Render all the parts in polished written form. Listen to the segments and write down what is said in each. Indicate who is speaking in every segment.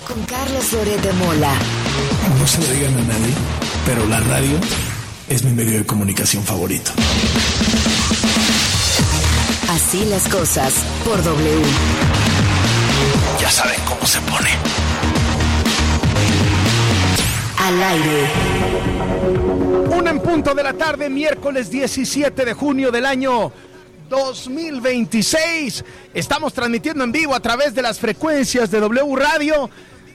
Speaker 1: Con Carlos Loret de Mola.
Speaker 2: No se lo digan a nadie, pero la radio es mi medio de comunicación favorito.
Speaker 1: Así las cosas por W.
Speaker 2: Ya saben cómo se pone.
Speaker 1: Al aire.
Speaker 3: 1:00 p.m, miércoles 17 de junio del año 2026. Estamos transmitiendo en vivo a través de las frecuencias de W Radio.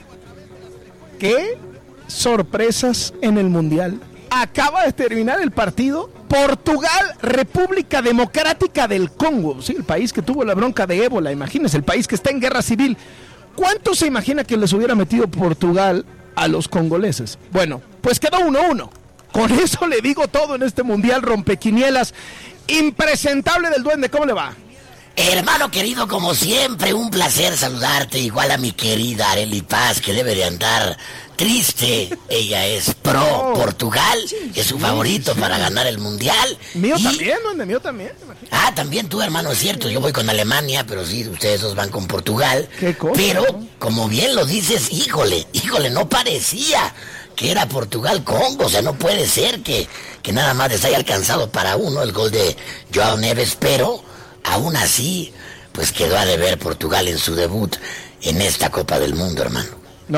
Speaker 3: ¿Qué sorpresas en el Mundial? Acaba de terminar el partido. Portugal, República Democrática del Congo. Sí, el país que tuvo la bronca de ébola. Imagínense, el país que está en guerra civil. ¿Cuánto se imagina que les hubiera metido Portugal a los congoleses? Bueno, pues quedó 1-1. Con eso le digo todo en este Mundial rompequinielas. Impresentable del Duende, ¿cómo le va?
Speaker 4: Hermano querido, como siempre, un placer saludarte, igual a mi querida Arely Paz, que debe de andar triste. Ella es pro Portugal, es su favorito para ganar el Mundial.
Speaker 3: Mío también, Duende, mío también.
Speaker 4: Ah, también tú, hermano, es cierto, yo voy con Alemania, pero sí, ustedes dos van con Portugal.
Speaker 3: ¿Qué cosa?
Speaker 4: Pero, como bien lo dices, híjole, no parecía que era Portugal-Congo, o sea, no puede ser que nada más les haya alcanzado para uno el gol de Joao Neves, pero aún así, pues quedó a deber Portugal en su debut en esta Copa del Mundo, hermano.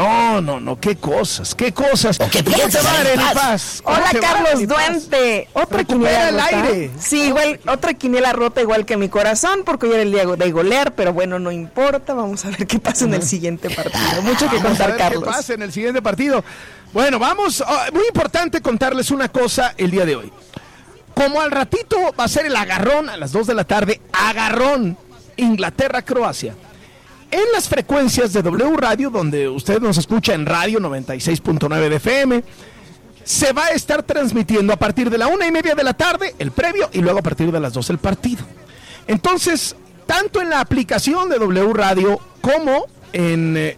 Speaker 3: No, qué cosas.
Speaker 4: ¿O qué
Speaker 3: ¿Cómo te va, Arely Paz?
Speaker 5: Hola, Carlos Duende. Otra quiniela
Speaker 3: el
Speaker 5: rota.
Speaker 3: aire.
Speaker 5: Sí, igual, otra quiniela rota igual que mi corazón, porque hoy era el día de golear, pero bueno, no importa. Vamos a ver qué pasa en el siguiente partido. Mucho que
Speaker 3: Vamos a
Speaker 5: contar,
Speaker 3: ver
Speaker 5: Carlos.
Speaker 3: qué pasa en el siguiente partido. Bueno, vamos. Muy importante contarles una cosa el día de hoy. Como al ratito va a ser el agarrón a las 2 de la tarde, agarrón Inglaterra-Croacia. En las frecuencias de W Radio, donde usted nos escucha en radio 96.9 de FM, se va a estar transmitiendo a partir de la 1:30 de la tarde el previo y luego a partir de las 2 el partido. Entonces, tanto en la aplicación de W Radio como en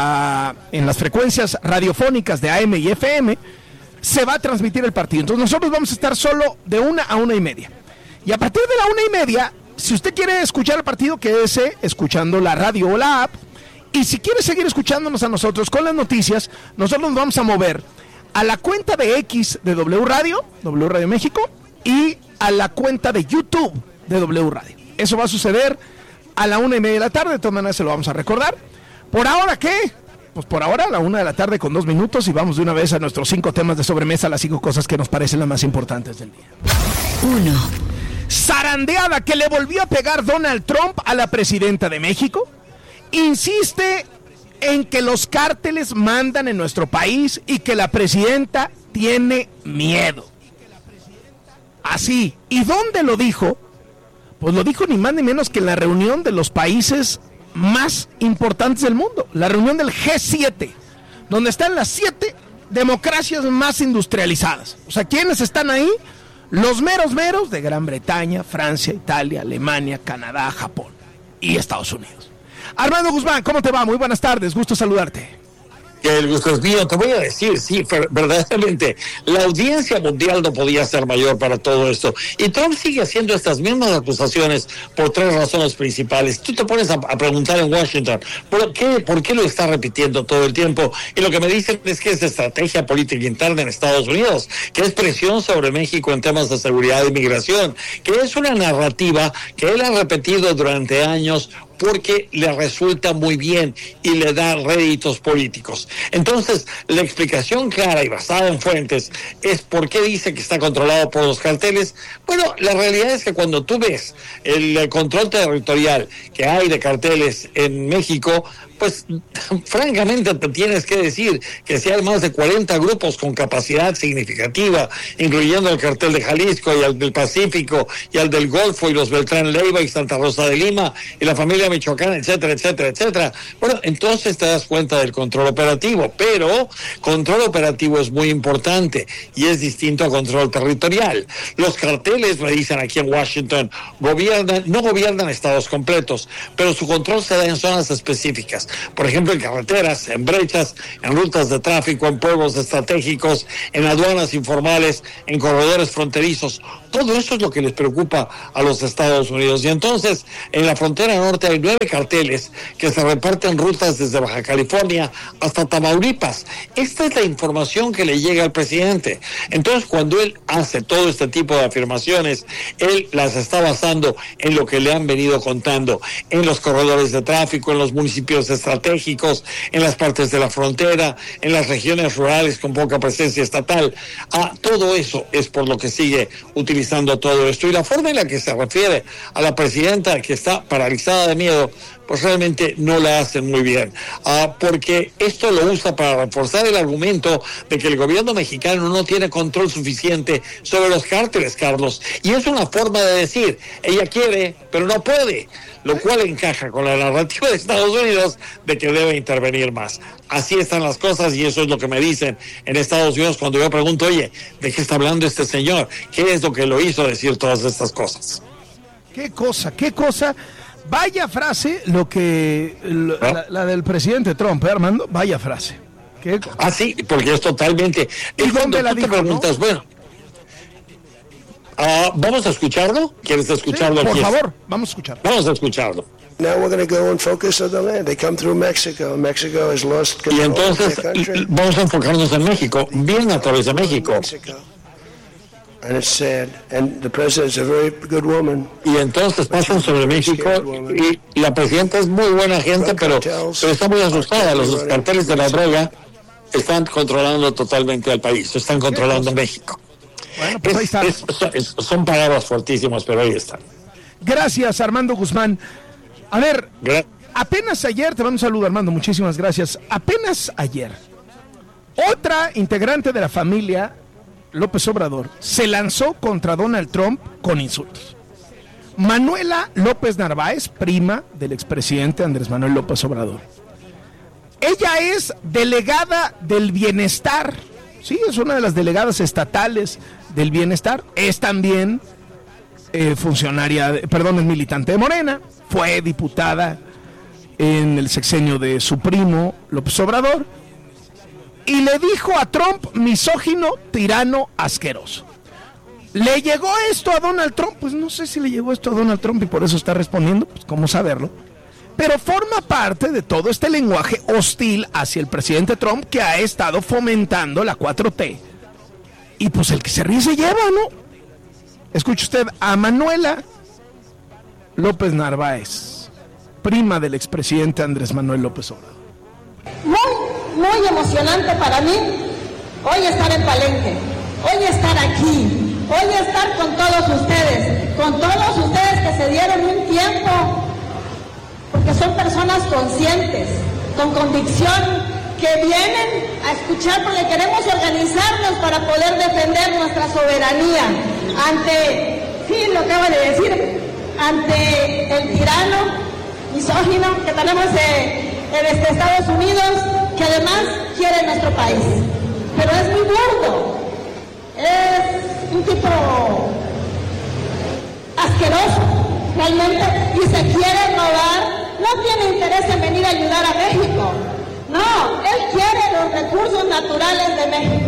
Speaker 3: las frecuencias radiofónicas de AM y FM, se va a transmitir el partido. Entonces nosotros vamos a estar solo de 1 a 1:30. Y a partir de la 1:30, si usted quiere escuchar el partido, quédese escuchando la radio o la app. Y si quiere seguir escuchándonos a nosotros con las noticias, nosotros nos vamos a mover a la cuenta de X de W Radio México, y a la cuenta de YouTube de W Radio. Eso va a suceder a la 1:30 de la tarde. De todas maneras se lo vamos a recordar. ¿Por ahora qué? Pues por ahora a la 1 de la tarde con 2 minutos, y vamos de una vez a nuestros 5 temas de sobremesa, las 5 cosas que nos parecen las más importantes del día.
Speaker 1: 1.
Speaker 3: Zarandeada que le volvió a pegar Donald Trump a la presidenta de México. Insiste en que los cárteles mandan en nuestro país y que la presidenta tiene miedo. Así. ¿Y dónde lo dijo? Pues lo dijo ni más ni menos que en la reunión de los países más importantes del mundo, la reunión del G7, donde están las 7 democracias más industrializadas. O sea, ¿quiénes están ahí? Los meros de Gran Bretaña, Francia, Italia, Alemania, Canadá, Japón y Estados Unidos. Armando Guzmán, ¿cómo te va? Muy buenas tardes, gusto saludarte.
Speaker 6: Que el gusto es mío. Te voy a decir, sí, verdaderamente, la audiencia mundial no podía ser mayor para todo esto. Y Trump sigue haciendo estas mismas acusaciones por 3 razones principales. Tú te pones a preguntar en Washington, ¿por qué lo está repitiendo todo el tiempo? Y lo que me dicen es que es estrategia política interna en Estados Unidos, que es presión sobre México en temas de seguridad e inmigración, que es una narrativa que él ha repetido durante años porque le resulta muy bien y le da réditos políticos. Entonces, la explicación clara y basada en fuentes es por qué dice que está controlado por los carteles. Bueno, la realidad es que cuando tú ves el control territorial que hay de carteles en México, pues francamente te tienes que decir que si hay más de 40 grupos con capacidad significativa, incluyendo el cartel de Jalisco y el del Pacífico y el del Golfo y los Beltrán Leiva y Santa Rosa de Lima y la familia Michoacán, etcétera. Bueno, entonces te das cuenta del control operativo, pero control operativo es muy importante y es distinto a control territorial. Los carteles, me dicen aquí en Washington, no gobiernan estados completos, pero su control se da en zonas específicas. por ejemplo, en carreteras, en brechas, en rutas de tráfico, en pueblos estratégicos, en aduanas informales, en corredores fronterizos. Todo eso es lo que les preocupa a los Estados Unidos. Y entonces, en la frontera norte hay 9 carteles que se reparten rutas desde Baja California hasta Tamaulipas. Esta es la información que le llega al presidente. Entonces, cuando él hace todo este tipo de afirmaciones, él las está basando en lo que le han venido contando, en los corredores de tráfico, en los municipios estratégicos, en las partes de la frontera, en las regiones rurales con poca presencia estatal. Todo eso es por lo que sigue utilizando todo esto. Y la forma en la que se refiere a la presidenta, que está paralizada de miedo, pues realmente no la hacen muy bien, porque esto lo usa para reforzar el argumento de que el gobierno mexicano no tiene control suficiente sobre los cárteles, Carlos, y es una forma de decir, ella quiere, pero no puede, lo cual encaja con la narrativa de Estados Unidos de que debe intervenir más. Así están las cosas y eso es lo que me dicen en Estados Unidos cuando yo pregunto, oye, ¿de qué está hablando este señor? ¿Qué es lo que lo hizo decir todas estas cosas?
Speaker 3: ¿Qué cosa? Vaya frase la del presidente Trump, Armando, vaya frase.
Speaker 6: Sí, porque es totalmente...
Speaker 3: ¿Y dónde la dijo,
Speaker 6: te preguntas, ¿no? Bueno, ¿vamos a escucharlo? ¿Quieres escucharlo?
Speaker 3: Sí, por favor, vamos a escucharlo.
Speaker 6: Vamos a escucharlo.
Speaker 7: Now we're going to go and focus on the land. They come through Mexico. Mexico has lost control.
Speaker 6: Y entonces vamos a enfocarnos en México, bien a través de México.
Speaker 7: And it's sad. And the president's a very good woman.
Speaker 6: Y entonces pasan sobre México y la presidenta es muy buena gente, pero está muy asustada. Los carteles de la droga están controlando totalmente al país, están controlando México.
Speaker 3: Bueno, pues ahí está.
Speaker 6: Son palabras fuertísimas, pero ahí están.
Speaker 3: Gracias, Armando Guzmán. A ver, apenas ayer, te mando un saludo, Armando, muchísimas gracias. Apenas ayer, otra integrante de la familia López Obrador se lanzó contra Donald Trump con insultos. Manuela López Narváez, prima del expresidente Andrés Manuel López Obrador. Ella es delegada del bienestar, sí, es una de las delegadas estatales del bienestar, es también es militante de Morena, fue diputada en el sexenio de su primo López Obrador, y le dijo a Trump misógino, tirano, asqueroso. ¿Le llegó esto a Donald Trump? Pues no sé si le llegó esto a Donald Trump y por eso está respondiendo, pues cómo saberlo. Pero forma parte de todo este lenguaje hostil hacia el presidente Trump que ha estado fomentando la 4T. Y pues el que se ríe se lleva, ¿no? Escuche usted a Manuela López Narváez, prima del expresidente Andrés Manuel López Obrador.
Speaker 8: Muy emocionante para mí hoy estar en Palenque, hoy estar aquí, hoy estar con todos ustedes que se dieron un tiempo, porque son personas conscientes, con convicción, que vienen a escuchar porque queremos organizarnos para poder defender nuestra soberanía ante, sí, lo acaba de decir, ante el tirano misógino que tenemos en Estados Unidos, que además quiere nuestro país. Pero es muy burdo, es un tipo asqueroso, realmente, y se quiere robar, no tiene interés en venir a ayudar a México. No, él quiere los recursos naturales de México.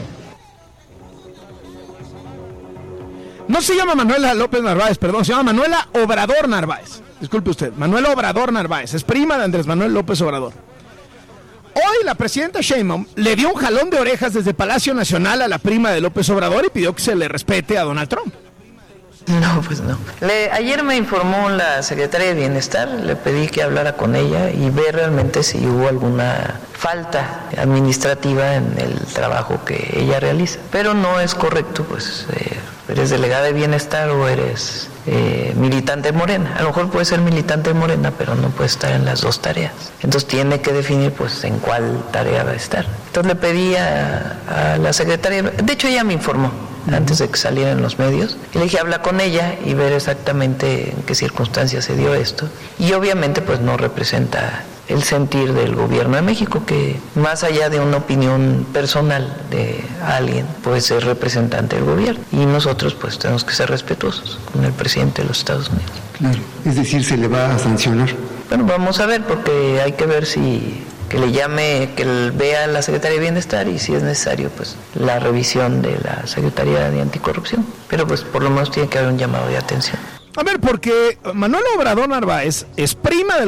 Speaker 3: No se llama Manuela López Narváez, perdón, se llama Manuela Obrador Narváez. Disculpe usted, Manuela Obrador Narváez, es prima de Andrés Manuel López Obrador. Hoy la presidenta Sheinbaum le dio un jalón de orejas desde Palacio Nacional a la prima de López Obrador y pidió que se le respete a Donald Trump.
Speaker 9: No, pues no. Ayer me informó la secretaria de Bienestar, le pedí que hablara con ella y ver realmente si hubo alguna falta administrativa en el trabajo que ella realiza. Pero no es correcto, pues eres delegada de Bienestar o eres militante de Morena. A lo mejor puede ser militante de Morena, pero no puede estar en las dos tareas. Entonces tiene que definir pues en cuál tarea va a estar. Entonces le pedí a la secretaria, de hecho ella me informó antes de que salieran los medios, y le dije habla con ella y ver exactamente en qué circunstancias se dio esto, y obviamente pues no representa el sentir del gobierno de México, que más allá de una opinión personal de alguien, pues es representante del gobierno, y nosotros pues tenemos que ser respetuosos con el presidente de los Estados Unidos.
Speaker 10: Claro, es decir, se le va a sancionar.
Speaker 9: Bueno, vamos a ver, porque hay que ver si que le llame, que vea la Secretaría de Bienestar y si es necesario, pues la revisión de la Secretaría de Anticorrupción. Pero pues por lo menos tiene que haber un llamado de atención.
Speaker 3: A ver, porque Manuel Obrador Narváez es prima de